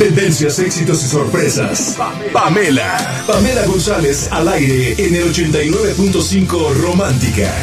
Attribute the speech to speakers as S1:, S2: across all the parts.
S1: Tendencias, éxitos y sorpresas. Pamela González al aire en el 89.5 Romántica.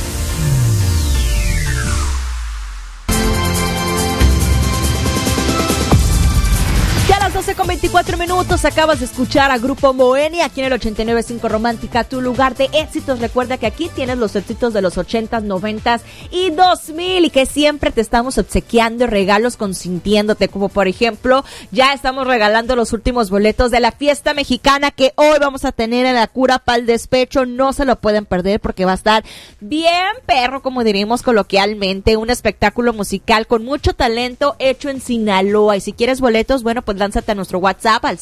S2: Con 24 minutos acabas de escuchar a Grupo Moenia aquí en el 89.5 Romántica, tu lugar de éxitos. Recuerda que aquí tienes los éxitos de los 80s, 90s y 2000 y que siempre te estamos obsequiando regalos consintiéndote, como por ejemplo ya estamos regalando los últimos boletos de la fiesta mexicana que hoy vamos a tener en la Cura Pal Despecho. No se lo pueden perder porque va a estar bien perro, como diríamos coloquialmente, un espectáculo musical con mucho talento hecho en Sinaloa. Y si quieres boletos, bueno, pues lánzate a nuestro WhatsApp al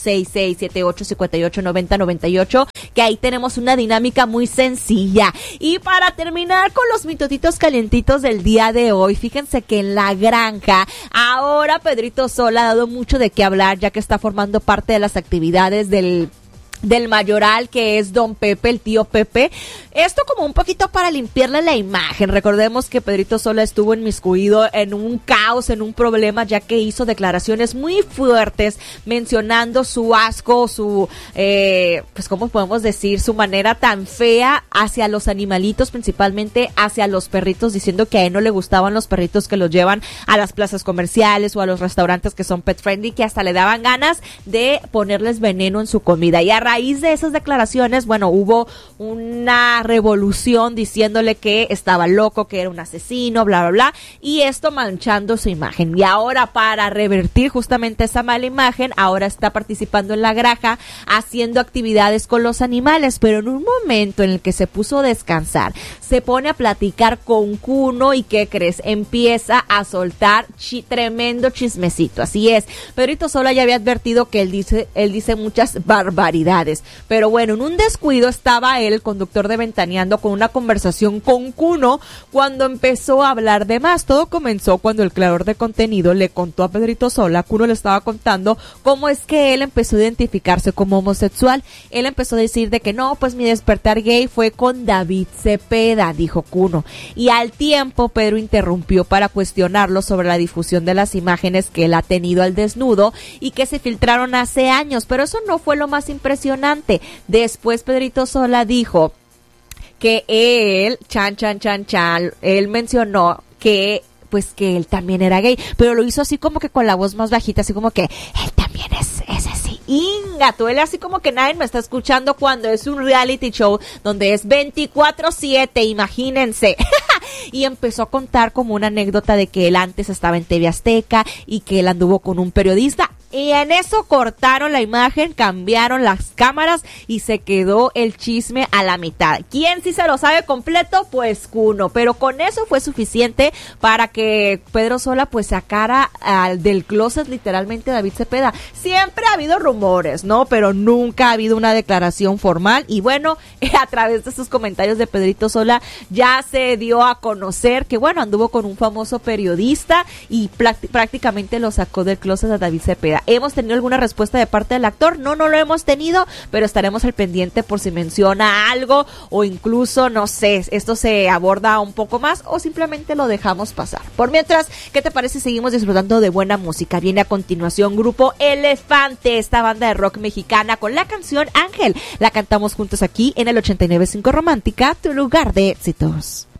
S2: 6678589098, que ahí tenemos una dinámica muy sencilla. Y para terminar con los mitotitos calientitos del día de hoy, fíjense que en La Granja ahora Pedrito Sola ha dado mucho de qué hablar, ya que está formando parte de las actividades del mayoral, que es Don Pepe, el tío Pepe. Esto como un poquito para limpiarle la imagen. Recordemos que Pedrito Sola estuvo inmiscuido en un caos, en un problema, ya que hizo declaraciones muy fuertes mencionando su asco, su, pues cómo podemos decir, su manera tan fea hacia los animalitos, principalmente hacia los perritos, diciendo que a él no le gustaban los perritos que los llevan a las plazas comerciales o a los restaurantes que son pet friendly, que hasta le daban ganas de ponerles veneno en su comida. Y a raíz de esas declaraciones, bueno, hubo una revolución diciéndole que estaba loco, que era un asesino, bla, bla, bla, y esto manchando su imagen. Y ahora, para revertir justamente esa mala imagen, ahora está participando en La Granja, haciendo actividades con los animales, pero en un momento en el que se puso a descansar, se pone a platicar con Kuno y ¿qué crees? Empieza a soltar tremendo chismecito. Así es, Pedrito Sola ya había advertido que él dice muchas barbaridades, pero bueno, en un descuido estaba él, el conductor de Ventaneando, con una conversación con Kuno cuando empezó a hablar de más. Todo comenzó cuando el creador de contenido le contó a Pedrito Sola, Kuno le estaba contando cómo es que él empezó a identificarse como homosexual. Él empezó a decir de que no, pues mi despertar gay fue con David Cepeda, dijo Kuno. Y al tiempo Pedro interrumpió para cuestionarlo sobre la difusión de las imágenes que él ha tenido al desnudo y que se filtraron hace años, pero eso no fue lo más impresionante. Después Pedrito Sola dijo que él, él mencionó que pues que él también era gay, pero lo hizo así como que con la voz más bajita, así como que él también es así. Ingato, él así como que nadie me está escuchando cuando es un reality show donde es 24/7, imagínense. Y empezó a contar como una anécdota de que él antes estaba en TV Azteca y que él anduvo con un periodista. Y en eso cortaron la imagen, cambiaron las cámaras y se quedó el chisme a la mitad. ¿Quién sí se lo sabe completo? Pues Kuno. Pero con eso fue suficiente para que Pedro Sola pues sacara del closet literalmente a David Cepeda. Siempre ha habido rumores, ¿no? Pero nunca ha habido una declaración formal. Y bueno, a través de sus comentarios de Pedrito Sola ya se dio a conocer que bueno, anduvo con un famoso periodista y prácticamente lo sacó del closet a David Cepeda. ¿Hemos tenido alguna respuesta de parte del actor? No lo hemos tenido, pero estaremos al pendiente por si menciona algo o incluso, no sé, esto se aborda un poco más o simplemente lo dejamos pasar. Por mientras, ¿qué te parece? Seguimos disfrutando de buena música. Viene a continuación Grupo Elefante, esta banda de rock mexicana con la canción Ángel. La cantamos juntos aquí en el 89.5 Romántica, tu lugar de éxitos.